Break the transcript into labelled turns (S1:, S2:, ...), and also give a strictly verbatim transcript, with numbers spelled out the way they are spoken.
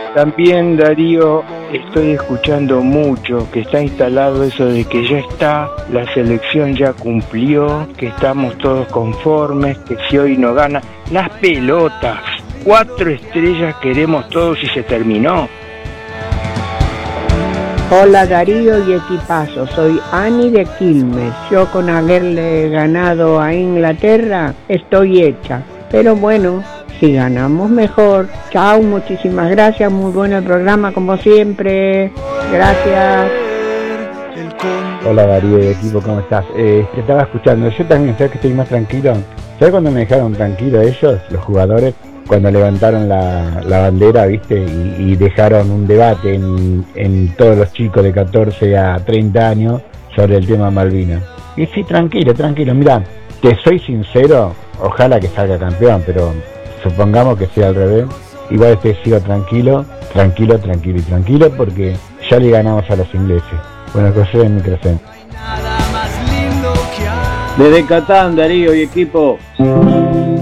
S1: También, Darío, estoy escuchando mucho que está instalado eso de que ya está, la selección ya cumplió, que estamos todos conformes, que si hoy no gana, las pelotas, cuatro estrellas queremos todos y se terminó.
S2: Hola Darío y equipazo, soy Ani de Quilmes. Yo con haberle ganado a Inglaterra estoy hecha, pero bueno, si ganamos mejor. Chao, muchísimas gracias, muy bueno el programa como siempre. Gracias.
S3: Hola Darío y equipo, ¿cómo estás? Eh, te estaba escuchando, yo también, ¿sabes que estoy más tranquilo? ¿Sabes cuando me dejaron tranquilo ellos, los jugadores? Cuando levantaron la, la bandera, ¿viste? Y, y dejaron un debate en, en todos los chicos de catorce a treinta años sobre el tema Malvinas. Y sí, tranquilo, tranquilo, mirá, te soy sincero, ojalá que salga campeón, pero supongamos que sea al revés, igual este sigo tranquilo, tranquilo, tranquilo y tranquilo, porque ya le ganamos a los ingleses. Bueno, José en Microcentro.
S4: Desde Catán, Darío y equipo.